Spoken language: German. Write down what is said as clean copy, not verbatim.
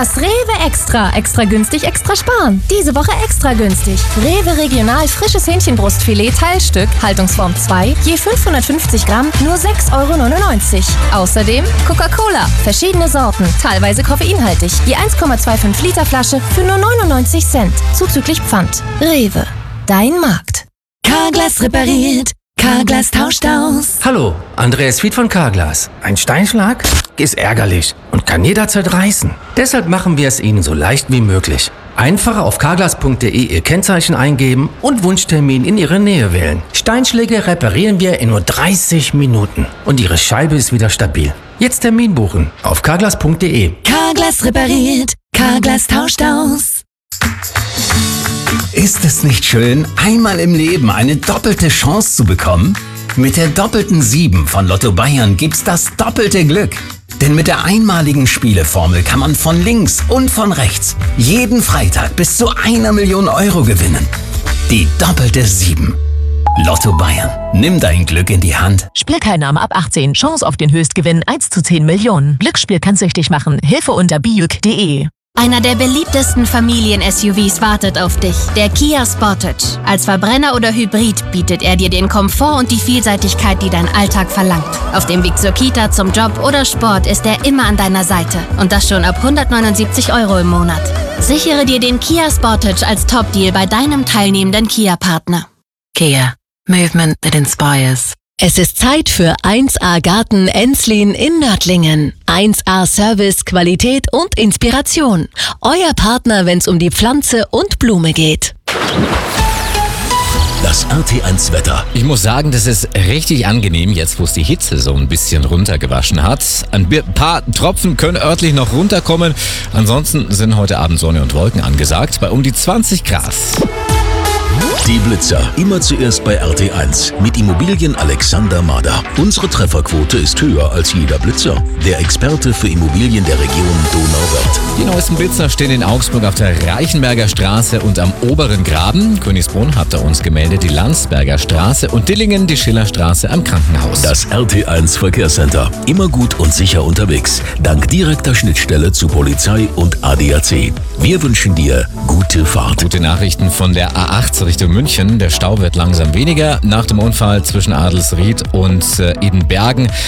Das Rewe Extra. Extra günstig, extra sparen. Diese Woche extra günstig. Rewe Regional frisches Hähnchenbrustfilet Teilstück, Haltungsform 2, je 550 Gramm, nur 6,99 €. Außerdem Coca-Cola, verschiedene Sorten, teilweise koffeinhaltig. Je 1,25 Liter Flasche für nur 99 Cent. Zuzüglich Pfand. Rewe. Dein Markt. Carglass repariert. Carglass tauscht aus. Hallo, Andreas Fied von Carglass. Ein Steinschlag ist ärgerlich und kann jederzeit reißen. Deshalb machen wir es Ihnen so leicht wie möglich. Einfach auf carglass.de Ihr Kennzeichen eingeben und Wunschtermin in Ihre Nähe wählen. Steinschläge reparieren wir in nur 30 Minuten und Ihre Scheibe ist wieder stabil. Jetzt Termin buchen auf carglass.de. Carglass repariert. Carglass tauscht aus. Ist es nicht schön, einmal im Leben eine doppelte Chance zu bekommen? Mit der doppelten 7 von Lotto Bayern gibt's das doppelte Glück. Denn mit der einmaligen Spieleformel kann man von links und von rechts jeden Freitag bis zu 1 Million € gewinnen. Die doppelte 7. Lotto Bayern. Nimm dein Glück in die Hand. Spielteilnahme ab 18. Chance auf den Höchstgewinn 1 zu 10 Millionen. Glücksspiel kann süchtig machen. Hilfe unter biuk.de. Einer der beliebtesten Familien-SUVs wartet auf dich, der Kia Sportage. Als Verbrenner oder Hybrid bietet er dir den Komfort und die Vielseitigkeit, die dein Alltag verlangt. Auf dem Weg zur Kita, zum Job oder Sport ist er immer an deiner Seite. Und das schon ab 179 € im Monat. Sichere dir den Kia Sportage als Top-Deal bei deinem teilnehmenden Kia-Partner. Kia. Movement that inspires. Es ist Zeit für 1A Garten Enslin in Nördlingen. 1A Service, Qualität und Inspiration. Euer Partner, wenn's um die Pflanze und Blume geht. Das RT1 Wetter. Ich muss sagen, das ist richtig angenehm, jetzt wo es die Hitze so ein bisschen runtergewaschen hat. Ein paar Tropfen können örtlich noch runterkommen. Ansonsten sind heute Abend Sonne und Wolken angesagt bei um die 20 Grad. Die Blitzer. Immer zuerst bei RT1 mit Immobilien Alexander Mader. Unsere Trefferquote ist höher als jeder Blitzer. Der Experte für Immobilien der Region Donauwörth. Die neuesten Blitzer stehen in Augsburg auf der Reichenberger Straße und am Oberen Graben. Königsbrunn hat er uns gemeldet, die Landsberger Straße und Dillingen die Schillerstraße am Krankenhaus. Das RT1 Verkehrscenter. Immer gut und sicher unterwegs. Dank direkter Schnittstelle zu Polizei und ADAC. Wir wünschen dir gute Fahrt. Gute Nachrichten von der A8 Richtung München. Der Stau wird langsam weniger nach dem Unfall zwischen Adelsried und Edenbergen.